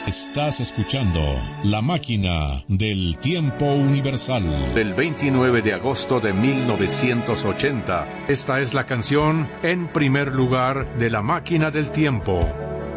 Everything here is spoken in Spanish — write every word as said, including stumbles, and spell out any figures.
Estás escuchando La Máquina del Tiempo Universal. Del veintinueve de agosto de mil novecientos ochenta. Esta es la canción En primer lugar de La Máquina del Tiempo.